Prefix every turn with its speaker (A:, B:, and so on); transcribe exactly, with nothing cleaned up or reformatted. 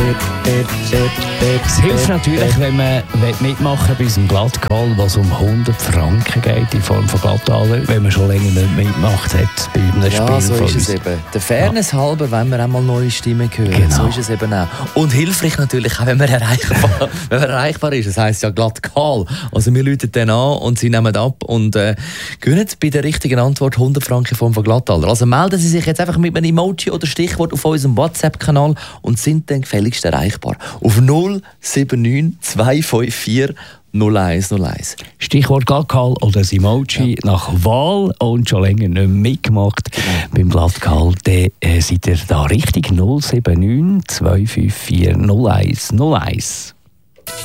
A: Es hilft natürlich, wenn man mitmachen will bei unserem Glattcall, was um hundert Franken geht in Form von Glattaler, wenn man schon länger nicht mitgemacht hat bei einem Spiel.
B: Ja, so
A: von
B: ist
A: uns.
B: es eben. Der Fairness ja. halber, wenn wir einmal neue Stimmen hören.
A: Genau.
B: So ist es eben auch. Und hilfreich natürlich auch, wenn man erreichbar, wenn man erreichbar ist. Das heisst ja Glattcall. Also wir rufen dann an und sie nehmen ab und äh, gewinnen bei der richtigen Antwort hundert Franken in Form von Glattaler. Also melden Sie sich jetzt einfach mit einem Emoji oder Stichwort auf unserem WhatsApp-Kanal und sind dann gefälligst erreichbar. Auf null sieben neun zwei fünf vier null eins null eins.
A: Stichwort Glattcall oder ein Emoji ja. nach Wahl und schon länger nicht mehr mitgemacht genau. beim Glattcall, dann äh, seid ihr da richtig. null sieben neun zwei fünf vier null eins null eins.